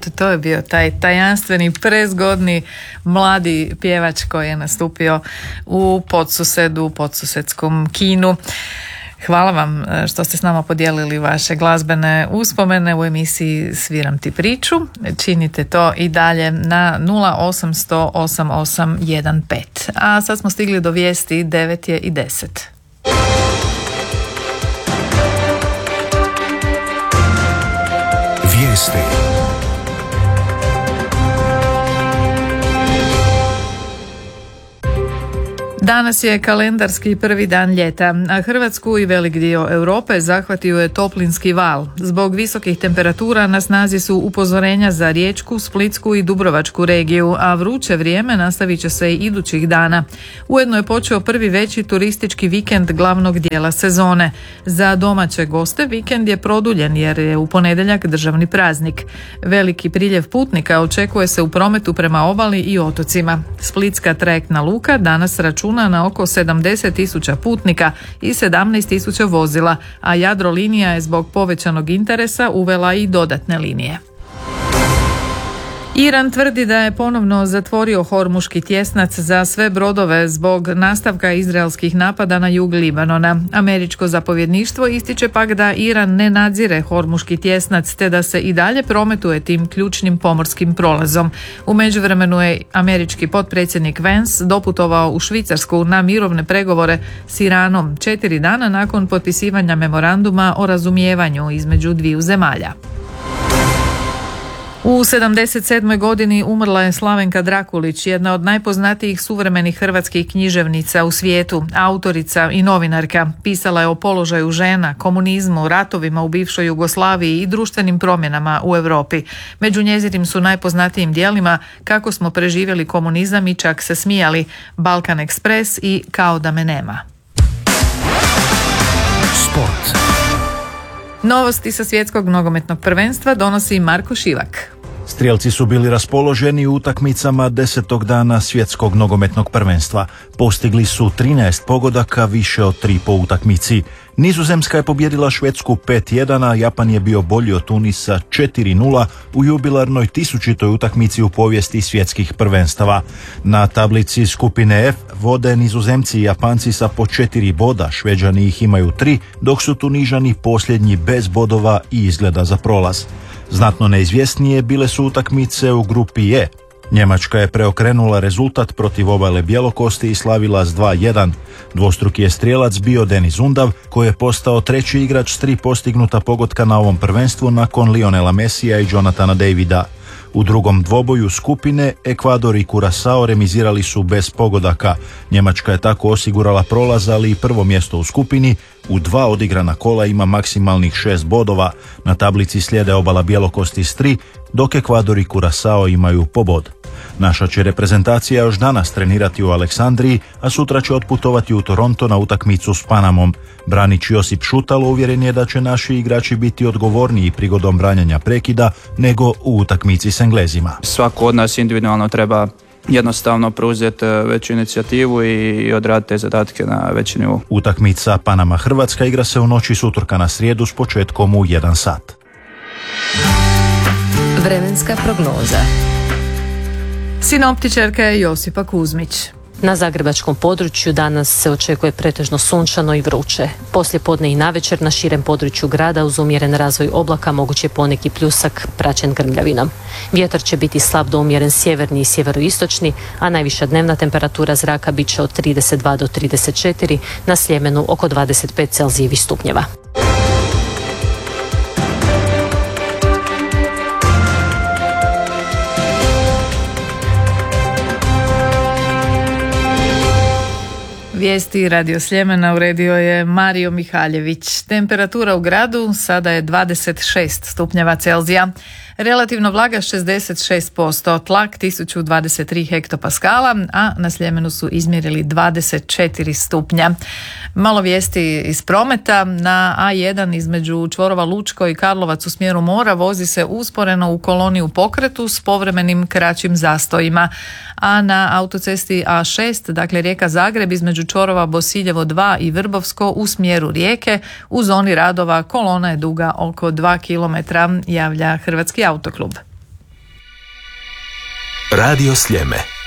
Eto, to je bio taj tajanstveni, prezgodni mladi pjevač koji je nastupio u Podsusedu, u podsusedskom kinu. Hvala vam što ste s nama podijelili vaše glazbene uspomene u emisiji Sviram ti priču. Činite to i dalje na 0800 8815. A sad smo stigli do vijesti, 9:10. Vijesti. Danas je kalendarski prvi dan ljeta, a Hrvatsku i velik dio Europe zahvatio je toplinski val. Zbog visokih temperatura na snazi su upozorenja za Riječku, Splitsku i Dubrovačku regiju, a vruće vrijeme nastavit će se i idućih dana. Ujedno je počeo prvi veći turistički vikend glavnog dijela sezone. Za domaće goste vikend je produljen jer je u ponedjeljak državni praznik. Veliki priljev putnika očekuje se u prometu prema obali i otocima. Splitska trajektna luka danas računa na oko 70.000 putnika i 17.000 vozila, a Jadrolinija je zbog povećanog interesa uvela i dodatne linije. Iran tvrdi da je ponovno zatvorio Hormuški tjesnac za sve brodove zbog nastavka izraelskih napada na jug Libanona. Američko zapovjedništvo ističe pak da Iran ne nadzire Hormuški tjesnac te da se i dalje prometuje tim ključnim pomorskim prolazom. U međuvremenu je američki potpredsjednik Vance doputovao u Švicarsku na mirovne pregovore s Iranom 4 dana nakon potpisivanja memoranduma o razumijevanju između dviju zemalja. U 77. godini umrla je Slavenka Drakulić, jedna od najpoznatijih suvremenih hrvatskih književnica u svijetu, autorica i novinarka. Pisala je o položaju žena, komunizmu, ratovima u bivšoj Jugoslaviji i društvenim promjenama u Europi. Među njezinim su najpoznatijim djelima Kako smo preživjeli komunizam i čak se smijali, Balkan Ekspres i Kao da me nema. Sport. Novosti sa svjetskog nogometnog prvenstva donosi Marko Šivak. Strijelci su bili raspoloženi u utakmicama 10. dana svjetskog nogometnog prvenstva. Postigli su 13 pogodaka, više od 3 po utakmici. Nizozemska je pobijedila Švedsku 5:1, a Japan je bio bolji od Tunisa 4:0 u jubilarnoj 1000. utakmici u povijesti svjetskih prvenstava. Na tablici skupine F vode Nizozemci i Japanci sa po 4 boda, Šveđani ih imaju 3, dok su Tunižani posljednji bez bodova i izgleda za prolaz. Znatno neizvjesnije bile su utakmice u grupi E. Njemačka je preokrenula rezultat protiv Obale Bjelokosti i slavila s 2:1. Dvostruki je strijelac bio Denis Undav, koji je postao treći igrač s 3 postignuta pogotka na ovom prvenstvu nakon Lionela Messija i Jonathana Davida. U drugom dvoboju skupine Ekvador i Curaçao remizirali su bez pogodaka. Njemačka je tako osigurala prolaz, ali i prvo mjesto u skupini. U 2 odigrana kola ima maksimalnih 6 bodova. Na tablici slijede Obala Bjelokosti s 3, dok Ekvador i Curaçao imaju po bod. Naša će reprezentacija još danas trenirati u Aleksandriji, a sutra će otputovati u Toronto na utakmicu s Panamom. Branić Josip Šutalo uvjeren je da će naši igrači biti odgovorniji prigodom branjenja prekida nego u utakmici s Englezima. Svako od nas individualno treba jednostavno preuzeti veću inicijativu i odraditi te zadatke na veći nivou. Utakmica Panama-Hrvatska igra se u noći s utorka na srijedu s početkom u 1 sat. Vremenska prognoza. Sinoptičarka je Josipa Kuzmić. Na zagrebačkom području danas se očekuje pretežno sunčano i vruće. Poslijepodne i navečer na širem području grada uz umjeren razvoj oblaka moguće poneki pljusak praćen grmljavinom. Vjetar će biti slab do umjeren sjeverni i sjeveroistočni, a najviša dnevna temperatura zraka bit će od 32 do 34, na Sljemenu oko 25 Celzijevih stupnjeva. Vijesti Radio Sljemena uredio je Mario Mihaljević. Temperatura u gradu sada je 26 stupnjeva Celzija. Relativno vlaga 66%, tlak 1023 hektopaskala, a na Sljemenu su izmjerili 24 stupnja. Malo vijesti iz prometa. Na A1 između čvorova Lučko i Karlovac u smjeru mora vozi se usporeno u koloni u pokretu s povremenim kraćim zastojima. A na autocesti A6, dakle Rijeka Zagreb između čvorova Bosiljevo 2 i Vrbovsko u smjeru Rijeke, u zoni radova kolona je duga oko 2 km, javlja Hrvatski autoklub. Radio Sljeme.